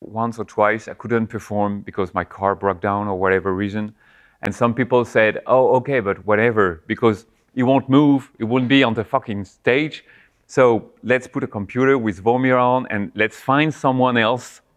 once or twice. I couldn't perform because my car broke down or whatever reason. And some people said, oh, okay, but whatever, because you won't move, you won't be on the fucking stage. So let's put a computer with Vomir on and let's find someone else